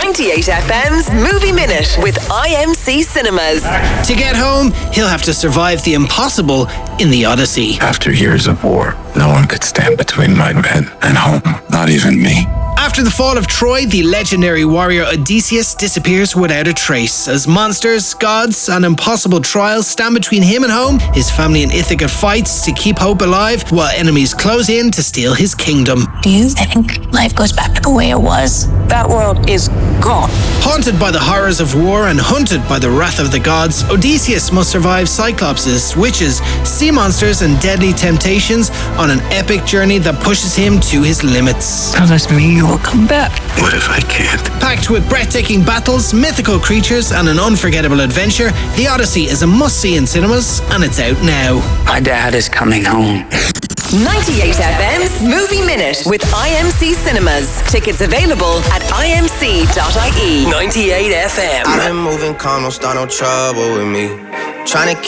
98 FM's Movie Minute with IMC Cinemas. To get home, he'll have to survive the impossible in the Odyssey. After years of war, no one could stand between my men and home, not even me. After the fall of Troy, the legendary warrior Odysseus disappears without a trace. As monsters, gods, and impossible trials stand between him and home, his family in Ithaca fights to keep hope alive, while enemies close in to steal his kingdom. Do you think life goes back to the way it was? That world is gone. Haunted by the horrors of war and hunted by the wrath of the gods, Odysseus must survive cyclopses, witches, sea monsters, and deadly temptations on an epic journey that pushes him to his limits. That doesn't mean you will come back. What if I can't? Packed with breathtaking battles, mythical creatures, and an unforgettable adventure, The Odyssey is a must-see in cinemas, and it's out now. My dad is coming home. 98 FM's Movie Minute with IMC Cinemas. Tickets available at imc.ie. 98 FM. I've been moving calm, don't start no trouble with me. Trying to keep